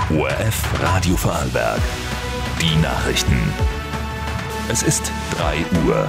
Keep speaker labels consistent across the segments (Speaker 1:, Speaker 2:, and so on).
Speaker 1: ORF Radio Vorarlberg. Die Nachrichten. Es ist 3 Uhr.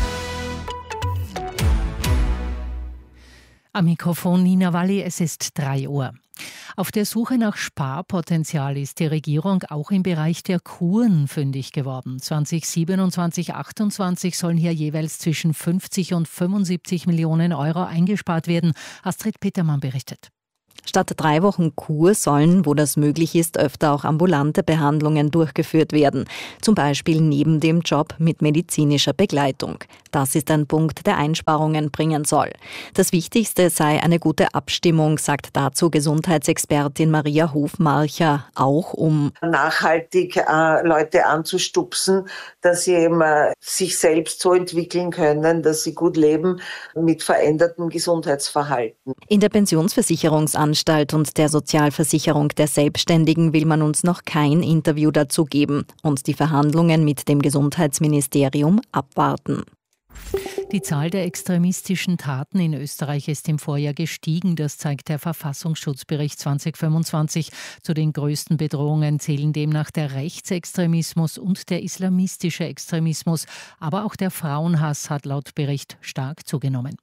Speaker 2: Am Mikrofon Nina Walli, es ist 3 Uhr. Auf der Suche nach Sparpotenzial ist die Regierung auch im Bereich der Kuren fündig geworden. 2027, 2028 sollen hier jeweils zwischen 50 und 75 Millionen Euro eingespart werden. Astrid Petermann berichtet.
Speaker 3: Statt 3 Wochen Kur sollen, wo das möglich ist, öfter auch ambulante Behandlungen durchgeführt werden. Zum Beispiel neben dem Job mit medizinischer Begleitung. Das ist ein Punkt, der Einsparungen bringen soll. Das Wichtigste sei eine gute Abstimmung, sagt dazu Gesundheitsexpertin Maria Hofmarcher, auch um
Speaker 4: nachhaltig Leute anzustupsen, dass sie eben sich selbst so entwickeln können, dass sie gut leben mit verändertem Gesundheitsverhalten.
Speaker 3: In der Pensionsversicherungsanstalt und der Sozialversicherung der Selbstständigen will man uns noch kein Interview dazu geben und die Verhandlungen mit dem Gesundheitsministerium abwarten.
Speaker 2: Die Zahl der extremistischen Taten in Österreich ist im Vorjahr gestiegen. Das zeigt der Verfassungsschutzbericht 2025. Zu den größten Bedrohungen zählen demnach der Rechtsextremismus und der islamistische Extremismus. Aber auch der Frauenhass hat laut Bericht stark zugenommen.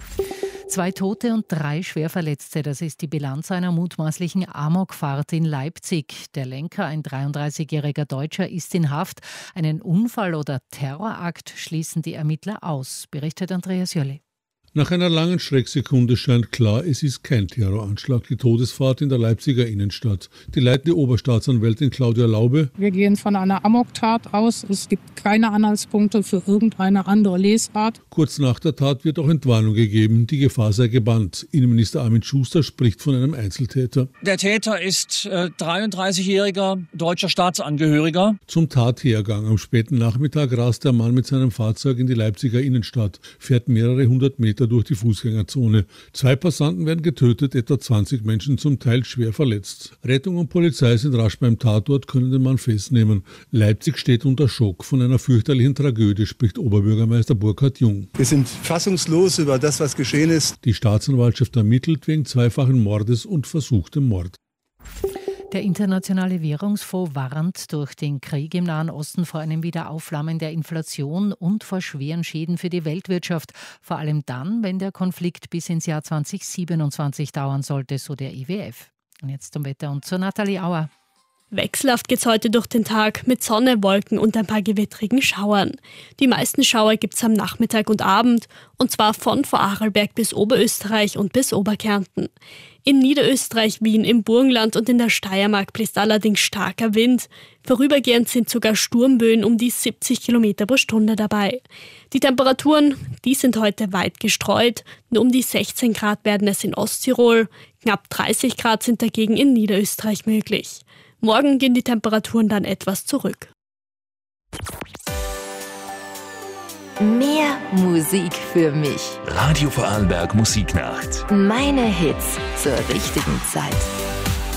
Speaker 2: 2 Tote und 3 Schwerverletzte, das ist die Bilanz einer mutmaßlichen Amokfahrt in Leipzig. Der Lenker, ein 33-jähriger Deutscher, ist in Haft. Einen Unfall oder Terrorakt schließen die Ermittler aus, berichtet Andreas Jölli.
Speaker 5: Nach einer langen Schrecksekunde scheint klar, es ist kein Terroranschlag, die Todesfahrt in der Leipziger Innenstadt. Die leitende Oberstaatsanwältin Claudia Laube:
Speaker 6: Wir gehen von einer Amoktat aus. Es gibt keine Anhaltspunkte für irgendeine andere Lesart.
Speaker 5: Kurz nach der Tat wird auch Entwarnung gegeben, die Gefahr sei gebannt. Innenminister Armin Schuster spricht von einem Einzeltäter.
Speaker 7: Der Täter ist 33-jähriger deutscher Staatsangehöriger.
Speaker 5: Zum Tathergang am späten Nachmittag rast der Mann mit seinem Fahrzeug in die Leipziger Innenstadt, fährt mehrere 100 Meter durch die Fußgängerzone. 2 Passanten werden getötet, etwa 20 Menschen zum Teil schwer verletzt. Rettung und Polizei sind rasch beim Tatort, können den Mann festnehmen. Leipzig steht unter Schock. Von einer fürchterlichen Tragödie spricht Oberbürgermeister Burkhard Jung.
Speaker 8: Wir sind fassungslos über das, was geschehen ist.
Speaker 5: Die Staatsanwaltschaft ermittelt wegen 2-fachen Mordes und versuchtem Mord.
Speaker 2: Der Internationale Währungsfonds warnt durch den Krieg im Nahen Osten vor einem Wiederaufflammen der Inflation und vor schweren Schäden für die Weltwirtschaft. Vor allem dann, wenn der Konflikt bis ins Jahr 2027 dauern sollte, so der IWF. Und jetzt zum Wetter und zu Nathalie Auer.
Speaker 9: Wechselhaft geht's heute durch den Tag mit Sonne, Wolken und ein paar gewittrigen Schauern. Die meisten Schauer gibt's am Nachmittag und Abend, und zwar von Vorarlberg bis Oberösterreich und bis Oberkärnten. In Niederösterreich, Wien, im Burgenland und in der Steiermark bläst allerdings starker Wind. Vorübergehend sind sogar Sturmböen um die 70 Kilometer pro Stunde dabei. Die Temperaturen, die sind heute weit gestreut. Nur um die 16 Grad werden es in Osttirol. Knapp 30 Grad sind dagegen in Niederösterreich möglich. Morgen gehen die Temperaturen dann etwas zurück.
Speaker 3: mehr Musik für mich.
Speaker 1: Radio Vorarlberg Musiknacht.
Speaker 3: Meine Hits zur richtigen Zeit.